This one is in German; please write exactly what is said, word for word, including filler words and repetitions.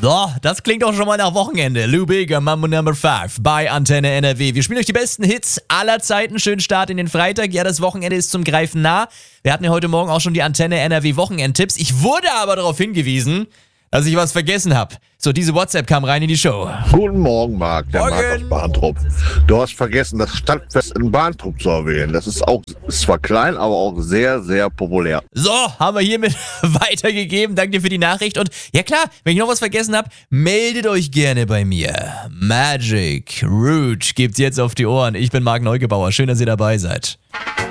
So, das klingt auch schon mal nach Wochenende. Lou Bega, Mambo Number fünf bei Antenne N R W. Wir spielen euch die besten Hits aller Zeiten. Schönen Start in den Freitag. Ja, das Wochenende ist zum Greifen nah. Wir hatten ja heute Morgen auch schon die Antenne N R W Wochenendtipps. Ich wurde aber darauf hingewiesen, dass ich was vergessen habe. So, diese WhatsApp kam rein in die Show. Guten Morgen, Marc, der Morgen. Marc aus Bahntrupp. Du hast vergessen, das Stadtfest in Bahntrupp zu erwähnen. Das ist auch, ist zwar klein, aber auch sehr, sehr populär. So, haben wir hiermit weitergegeben. Danke dir für die Nachricht. Und ja klar, wenn ich noch was vergessen habe, meldet euch gerne bei mir. Magic Root gibt's jetzt auf die Ohren. Ich bin Marc Neugebauer. Schön, dass ihr dabei seid.